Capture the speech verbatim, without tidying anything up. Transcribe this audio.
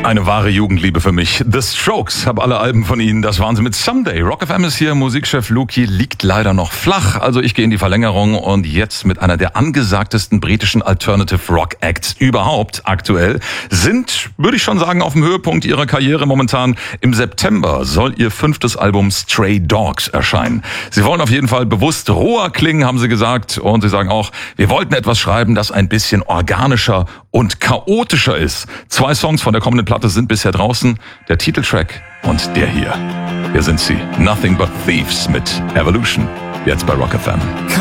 Eine wahre Jugendliebe für mich. The Strokes, habe alle Alben von ihnen, das waren sie mit Someday. Rock F M ist hier, Musikchef Luki liegt leider noch flach, also ich gehe in die Verlängerung und jetzt mit einer der angesagtesten britischen Alternative Rock Acts überhaupt aktuell, sind, würde ich schon sagen, auf dem Höhepunkt ihrer Karriere momentan. Im September soll ihr fünftes Album Stray Dogs erscheinen. Sie wollen auf jeden Fall bewusst roher klingen, haben sie gesagt, und sie sagen auch, wir wollten etwas schreiben, das ein bisschen organischer und chaotischer ist. Zwei Songs von der kommenden Platte sind bisher draußen, der Titeltrack und der hier. Hier sind sie, Nothing But Thieves mit Evolution, jetzt bei Rock F M.